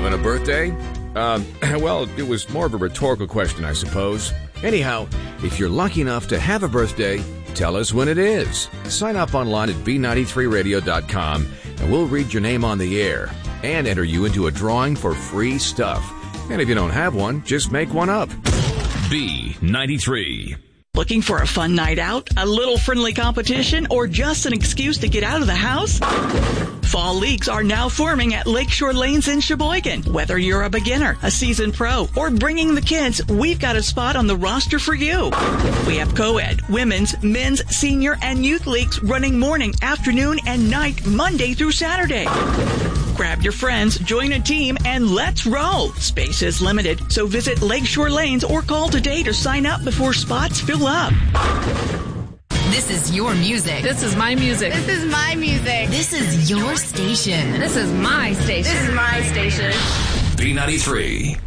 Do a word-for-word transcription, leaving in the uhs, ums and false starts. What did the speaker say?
having a birthday? Um, well, it was more of a rhetorical question, I suppose. Anyhow, if you're lucky enough to have a birthday, tell us when it is. Sign up online at b ninety-three radio dot com and we'll read your name on the air and enter you into a drawing for free stuff. And if you don't have one, just make one up. B ninety-three. Looking for a fun night out, a little friendly competition, or just an excuse to get out of the house? Fall leagues are now forming at Lakeshore Lanes in Sheboygan. Whether you're a beginner, a seasoned pro, or bringing the kids, we've got a spot on the roster for you. We have co-ed, women's, men's, senior, and youth leagues running morning, afternoon, and night, Monday through Saturday. Grab your friends, join a team, and let's roll. Space is limited, so visit Lakeshore Lanes or call today to sign up before spots fill up. This is your music. This is my music. This is my music. This is your station. This is my station. This is my station. B ninety-three.